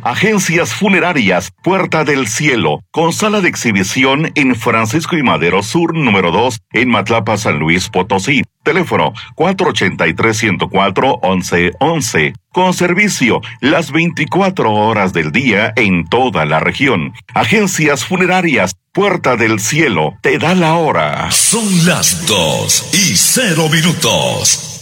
Agencias Funerarias Puerta del Cielo, con sala de exhibición en Francisco y Madero Sur, número 2, en Matlapa, San Luis Potosí. Teléfono 483-104-1111. Con servicio las 24 horas del día en toda la región. Agencias Funerarias Puerta del Cielo te da la hora. Son las 2:00 minutos.